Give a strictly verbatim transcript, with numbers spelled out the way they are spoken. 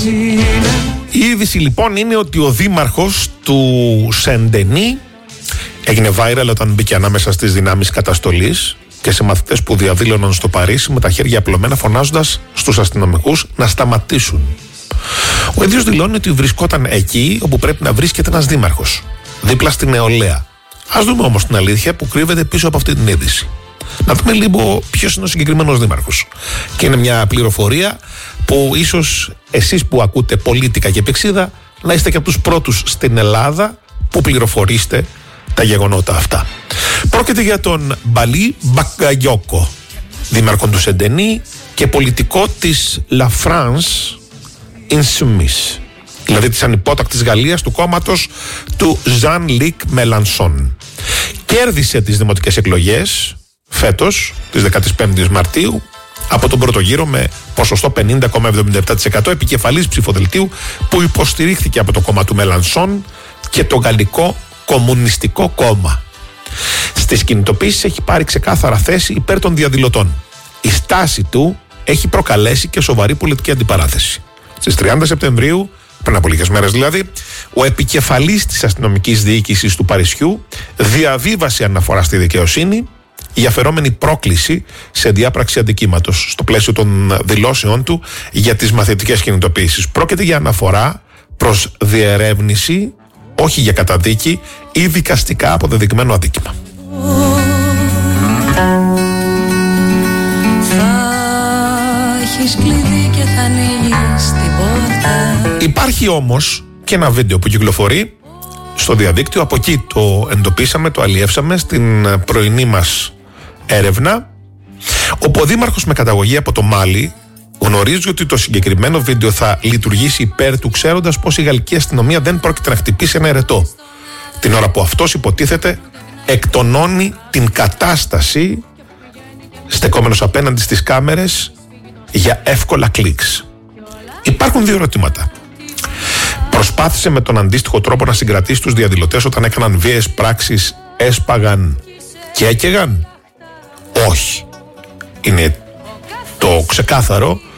Η είδηση λοιπόν είναι ότι ο δήμαρχος του Σεντενί έγινε viral όταν μπήκε ανάμεσα στις δυνάμεις καταστολής και σε μαθητές που διαδήλωναν στο Παρίσι με τα χέρια απλωμένα, φωνάζοντας στους αστυνομικούς να σταματήσουν. Ο ίδιος δηλώνει ότι βρισκόταν εκεί όπου πρέπει να βρίσκεται ένας δήμαρχος, δίπλα στην νεολαία. Ας δούμε όμως την αλήθεια που κρύβεται πίσω από αυτή την είδηση. Να δούμε λίγο ποιος είναι ο συγκεκριμένος δήμαρχος. Και είναι μια πληροφορία που ίσως εσείς που ακούτε Πολίτικα και Πηξίδα να είστε και από τους πρώτους στην Ελλάδα που πληροφορείστε τα γεγονότα αυτά. Πρόκειται για τον Μπαλί Μπακαγιόκο, δήμαρχο του Σεντενί και πολιτικό της La France Insoumise, δηλαδή της ανυπότακτης Γαλλίας, του κόμματος του Jean-Luc Mélenchon. Κέρδισε τις δημοτικές εκλογές φέτος, της δεκαπέντε Μαρτίου, από τον πρώτο γύρο με ποσοστό πενήντα κόμμα εβδομήντα επτά τοις εκατό, επικεφαλής ψηφοδελτίου που υποστηρίχθηκε από το κόμμα του Μελανσόν και το Γαλλικό Κομμουνιστικό Κόμμα. Στις κινητοποίησεις έχει πάρει ξεκάθαρα θέση υπέρ των διαδηλωτών. Η στάση του έχει προκαλέσει και σοβαρή πολιτική αντιπαράθεση. Στις τριάντα Σεπτεμβρίου, πριν από λίγες μέρες δηλαδή, ο επικεφαλής της αστυνομικής διοίκησης του Παρισιού διαβίβασε αναφορά στη δικαιοσύνη η αφαιρόμενη πρόκληση σε διάπραξη αντικείμενος στο πλαίσιο των δηλώσεών του για τις μαθητικές κινητοποίησεις. Πρόκειται για αναφορά προς διερεύνηση, όχι για καταδίκη ή δικαστικά αποδεδειγμένο αδίκημα. Υπάρχει όμως και ένα βίντεο που κυκλοφορεί στο διαδίκτυο. Από εκεί το εντοπίσαμε, το αλλιεύσαμε στην πρωινή μας έρευνα, όπου ο δήμαρχος με καταγωγή από το Μάλι γνωρίζει ότι το συγκεκριμένο βίντεο θα λειτουργήσει υπέρ του, ξέροντας πως η γαλλική αστυνομία δεν πρόκειται να χτυπήσει ένα ερετό, την ώρα που αυτός υποτίθεται εκτονώνει την κατάσταση στεκόμενος απέναντι στις κάμερες για εύκολα κλικς. Υπάρχουν δύο ερωτήματα. Προσπάθησε με τον αντίστοιχο τρόπο να συγκρατήσει τους διαδηλωτές όταν έκαναν βίαιες πράξεις, έσπαγαν και έκαιγαν? Όχι. Είναι το ξεκάθαρο